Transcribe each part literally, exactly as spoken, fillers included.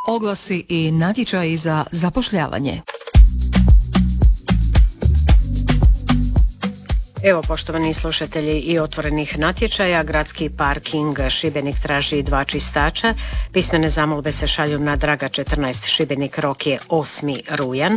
Oglasi i natječaji za zapošljavanje. Evo, poštovani slušatelji, i otvorenih natječaja. Gradski parking Šibenik traži dva čistača. Pismene zamolbe se šalju na Draga četrnaest Šibenik, rok je osmi rujan.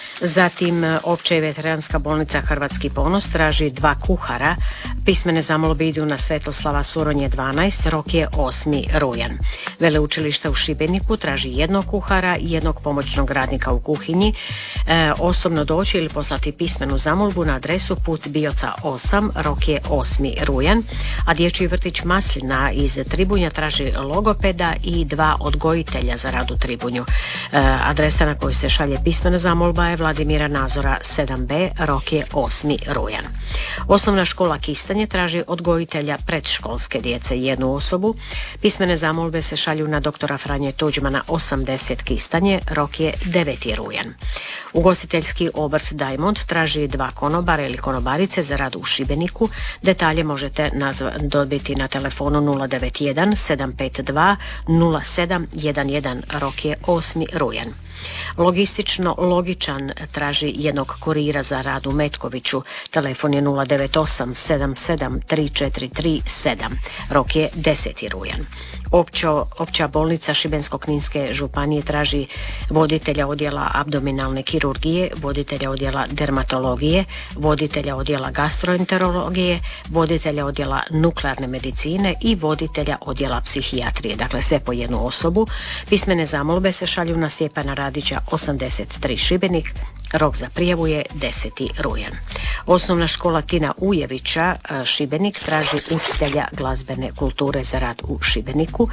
Zatim Opća i veteranska bolnica Hrvatski ponos traži dva kuhara. Pismene zamolbe idu na Svetoslava Suronje dvanaest, rok je osmi rujan. Veleučilište u Šibeniku traži jednog kuhara i jednog pomoćnog radnika u kuhinji. E, osobno doći ili poslati pismenu zamolbu na adresu Put Bioca osam, rok je osmi rujan. A dječji vrtić Maslina iz Tribunja traži logopeda i dva odgojitelja za rad u Tribunju. E, adresa na koju se šalje pismena zamolba je Vladimira Nazora sedam be, rok je osmi rujan. Osnovna škola Kistanje traži odgojitelja predškolske djece, jednu osobu. Pismene zamolbe se šalju na doktora Franje Tuđmana osamdeset Kistanje, rok je deveti rujan. Ugostiteljski obrt Diamond traži dva konobara ili konobarice za rad u Šibeniku. Detalje možete nazva, dobiti na telefonu nula devet jedan sedam pet dva nula sedam jedan jedan, rok je osmi rujan. Logistično Logičan traži jednog kurira za rad u Metkoviću. Telefon je nula devet osam sedam sedam tri četiri tri sedam. Rok je deseti rujan. Općo, opća bolnica Šibensko-kninske županije traži voditelja odjela abdominalne kirurgije, voditelja odjela dermatologije, voditelja odjela gastroenterologije, voditelja odjela nuklearne medicine i voditelja odjela psihijatrije. Dakle, sve po jednu osobu. Pismene zamolbe se šalju na Stjepana Radića osamdeset tri Šibenik. Rok za prijavu je deseti rujan. Osnovna škola Tina Ujevića Šibenik traži učitelja glazbene kulture za rad u Šibeniku.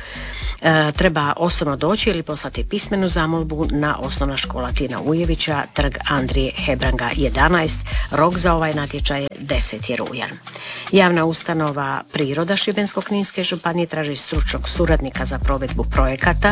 E, treba osobno doći ili poslati pismenu zamolbu na Osnovna škola Tina Ujevića, trg Andrije Hebranga jedanaest. Rok za ovaj natječaj je deseti rujan. Javna ustanova Priroda Šibensko-kninske županije traži stručnog suradnika za provedbu projekata.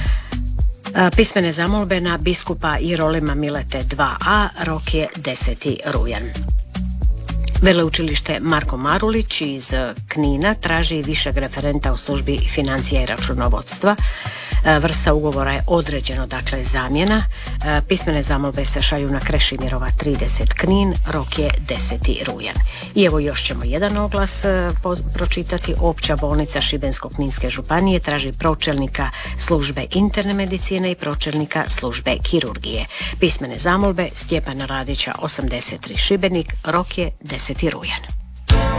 Pismene zamolbe na biskupa Jerolima Milete dva a, rok je deseti rujan. Veleučilište Marko Marulić iz Knina traži višeg referenta u službi financija i računovodstva. Vrsta ugovora je određeno, dakle zamjena. Pismene zamolbe se šalju na Krešimirova trideset Knin, rok je deseti rujan. I evo još ćemo jedan oglas pročitati. Opća bolnica Šibensko-kninske županije traži pročelnika službe interne medicine i pročelnika službe kirurgije. Pismene zamolbe Stjepana Radića osamdeset tri Šibenik, rok je deseti rujan.